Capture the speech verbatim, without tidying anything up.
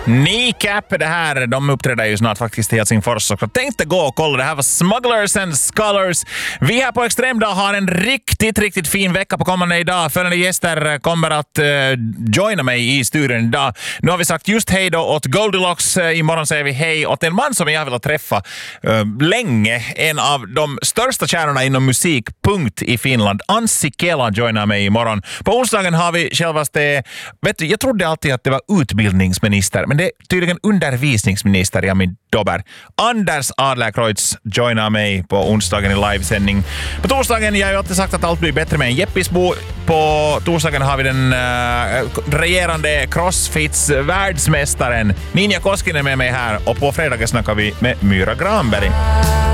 Kneecap, det här, de uppträder ju snart faktiskt i Helsingfors. Så tänkte gå och kolla, det här var Smugglers and Scholars. Vi här på Extremdag har en riktigt, riktigt fin vecka på kommande idag. Följande gäster kommer att uh, joina mig i studion idag. Nu har vi sagt just hej då åt Goldilocks. Uh, imorgon säger vi hej åt en man som jag vill träffa uh, länge. En av de största kärnorna inom musik, punkt, i Finland. Anssi Kela joinar mig imorgon. På onsdagen har vi självaste, vet du, jag trodde alltid att det var utbildningsminister, men det är tydligen undervisningsminister, jag min dober. Anders Adlerkreutz joinar mig på onsdagen i livesändning. På torsdagen, jag har ju alltid sagt att allt blir bättre med en Jeppisbo. På torsdagen har vi den uh, regerande Crossfits världsmästaren Ninja Koskinen med mig här, och på fredagen snackar vi med Myra Granberg.